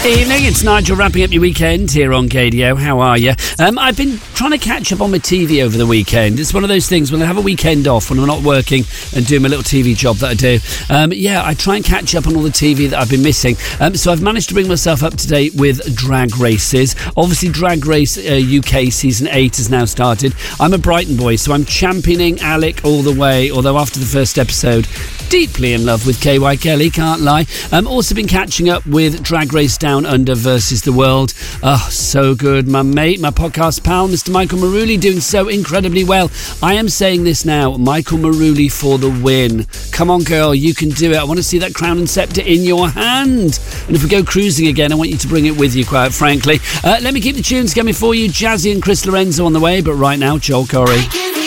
Evening, it's Nigel wrapping up your weekend here on KDO. How are you? I've been trying to catch up on my TV over the weekend. It's one of those things when I have a weekend off, when I'm not working and doing my little TV job that I do. I try and catch up on all the TV that I've been missing. So I've managed to bring myself up to date with drag races. Obviously, Drag Race UK Season 8 has now started. I'm a Brighton boy, so I'm championing Alec all the way, although after the first episode, deeply in love with KY Kelly, can't lie. Also been catching up with Drag Race Down Under versus the World. Oh, so good. My mate, my podcast pal, Mr. Michael Maruli, doing so incredibly well. I am saying this now, Michael Maruli for the win. Come on, girl, you can do it. I want to see that crown and sceptre in your hand. And if we go cruising again, I want you to bring it with you, quite frankly. Let me keep the tunes coming for you. Jazzy and Chris Lorenzo on the way, but right now, Joel Corey.